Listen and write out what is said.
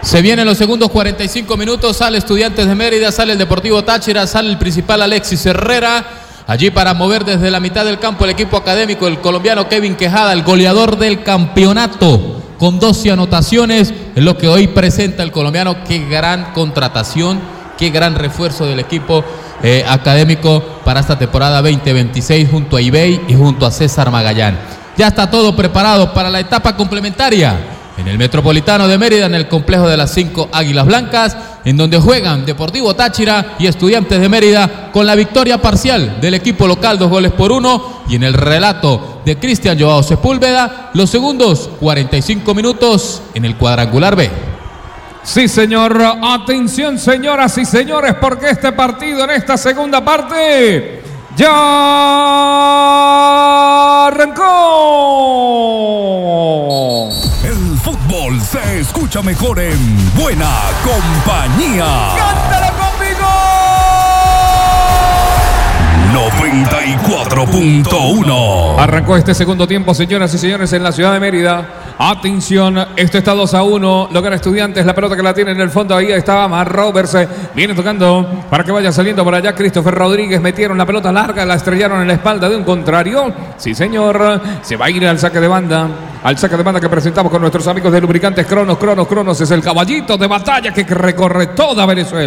Se vienen los segundos 45 minutos, sale Estudiantes de Mérida, sale el Deportivo Táchira, sale el principal Alexis Herrera. Allí para mover desde la mitad del campo el equipo académico, el colombiano Kevin Quejada, el goleador del campeonato, con 12 anotaciones, es lo que hoy presenta el colombiano. Qué gran contratación, qué gran refuerzo del equipo académico para esta temporada 2026, junto a Ibey y junto a César Magallán. Ya está todo preparado para la etapa complementaria en el Metropolitano de Mérida, en el complejo de las 5 Águilas Blancas, en donde juegan Deportivo Táchira y Estudiantes de Mérida, con la victoria parcial del equipo local, 2-1, y en el relato de Cristian Joao Sepúlveda, los segundos 45 minutos en el cuadrangular B. Sí, señor. Atención, señoras y señores, porque este partido en esta segunda parte ya arrancó. El fútbol se escucha mejor en buena compañía. ¡Cántala conmigo! 94.1. Arrancó este segundo tiempo, señoras y señores, en la ciudad de Mérida. Atención, esto está 2-1. Logra Estudiantes, la pelota que la tiene en el fondo. Ahí estaba Mar Roberts. Viene tocando para que vaya saliendo por allá Christopher Rodríguez. Metieron la pelota larga, la estrellaron en la espalda de un contrario. Sí, señor. Se va a ir al saque de banda. Al saque de banda que presentamos con nuestros amigos de Lubricantes Cronos. Cronos es el caballito de batalla que recorre toda Venezuela.